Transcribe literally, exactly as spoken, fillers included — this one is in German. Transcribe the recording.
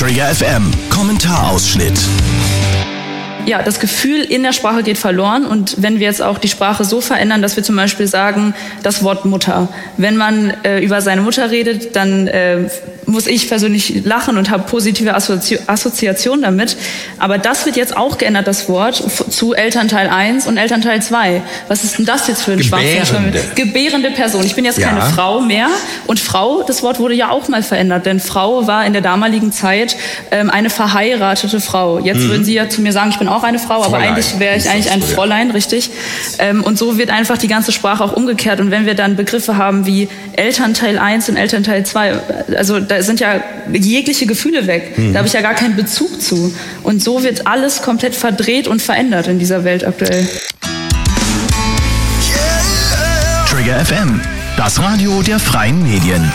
Trigger F M, Kommentarausschnitt. Ja, das Gefühl in der Sprache geht verloren, und wenn wir jetzt auch die Sprache so verändern, dass wir zum Beispiel sagen, das Wort Mutter. Wenn man äh, über seine Mutter redet, dann äh, muss ich persönlich lachen und habe positive Assozi- Assoziationen damit. Aber das wird jetzt auch geändert, das Wort, f- zu Elternteil eins und Elternteil zwei. Was ist denn das jetzt für ein Schwachsinn? Gebärende Person. Ich bin jetzt ja. keine Frau mehr. Und Frau, das Wort wurde ja auch mal verändert, denn Frau war in der damaligen Zeit ähm, eine verheiratete Frau. Jetzt mhm. würden Sie ja zu mir sagen, ich bin auch eine Frau, aber Fräulein. Eigentlich wäre ich eigentlich ein Fräulein, richtig. Ähm, und so wird einfach die ganze Sprache auch umgekehrt. Und wenn wir dann Begriffe haben wie Elternteil eins und Elternteil zwei, also da sind ja jegliche Gefühle weg. Mhm. Da habe ich ja gar keinen Bezug zu. Und so wird alles komplett verdreht und verändert in dieser Welt aktuell. Trigger F M, das Radio der freien Medien.